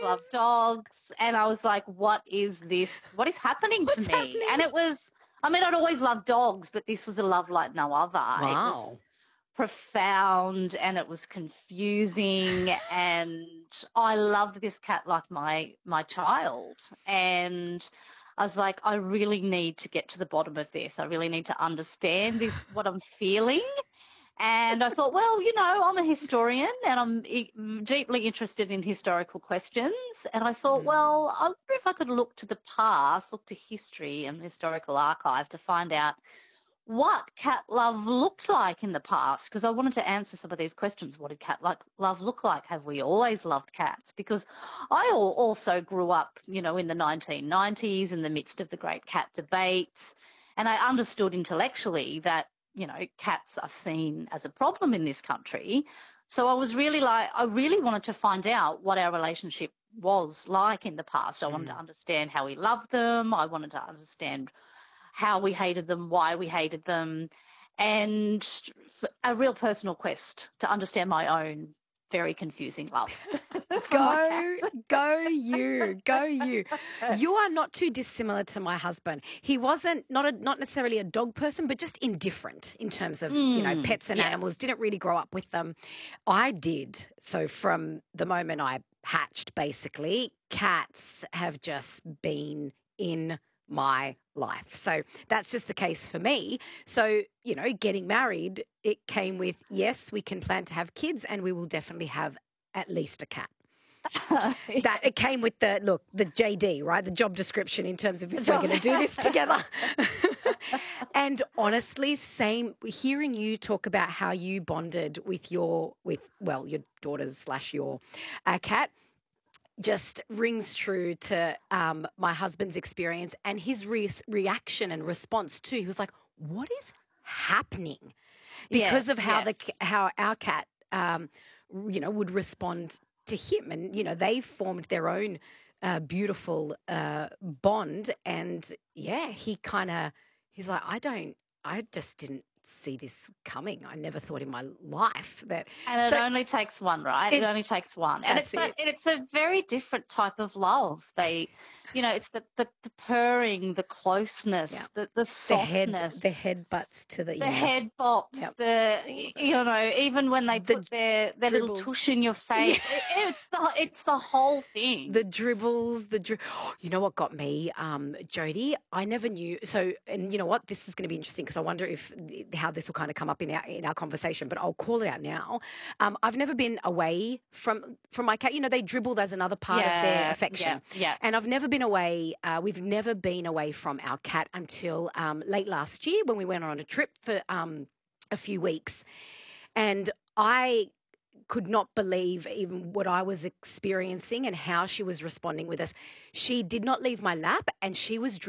love dogs. And I was like, what is this? What is happening to What's me? happening? And it was, I mean, I'd always loved dogs, but this was a love like no other. It was Wow. profound and it was confusing, and I loved this cat like my child. And I was like, I really need to get to the bottom of this. I really need to understand this, what I'm feeling. And I thought, well, I'm a historian and I'm deeply interested in historical questions. And I thought, Mm. well, I wonder if I could look to the past, look to history and historical archive to find out what cat love looked like in the past, because I wanted to answer some of these questions. What did love look like? Have we always loved cats? Because also grew up, in the 1990s in the midst of the great cat debates, and I understood intellectually that, cats are seen as a problem in this country. So I really wanted to find out what our relationship was like in the past. I wanted to Mm. understand how we loved them. I wanted to understand how we hated them, why we hated them, and a real personal quest to understand my own very confusing love for my cat. Go you, go you. You are not too dissimilar to my husband. He wasn't not necessarily a dog person, but just indifferent in terms of, pets and Yeah. animals. Didn't really grow up with them. I did. So from the moment I hatched, basically, cats have just been in my life. So that's just the case for me. So, getting married, it came with, yes, we can plan to have kids and we will definitely have at least a cat. That it came with the JD, right? The job description in terms of if we're going to do this together. And honestly, same hearing you talk about how you bonded with your daughters slash your cat just rings true to my husband's experience and his reaction and response too. He was like, "What is happening?" Because Yes, of how yes. how our cat, would respond to him, and they formed their own beautiful bond. And yeah, he's like, I just didn't see this coming. I never thought in my life that. And it So only takes one, right? It it only takes one. And that's it. it's a very different type of love. It's the purring, the Yeah. closeness, the The softness, head butts to the the ear. head bops, Yep. even when they The put their little dribbles. tush in your Yeah. face, it's the whole thing. The dribbles, you know what got me, Jody? I never knew. So, and you know what? This is going to be interesting because I wonder if how this will kind of come up in our conversation. But I'll call it out now. I've never been away from my cat. They dribble. There's another part of their Yeah, yeah, affection, yeah. and I've never been away. We've never been away from our cat until late last year when we went on a trip for a few weeks, and I could not believe even what I was experiencing and how she was responding with us. She did not leave my lap and she was